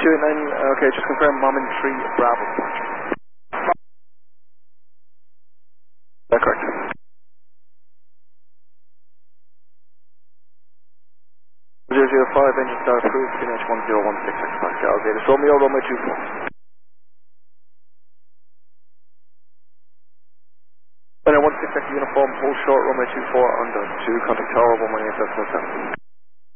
okay, just confirm Mom and 3 Bravo. Correct. 005, engine start approved, finish 1016 Pascal. Data Romeo, Romeo 24. And 16 uniform, hold short, Romeo 24 under 2, contact tower, 118.7.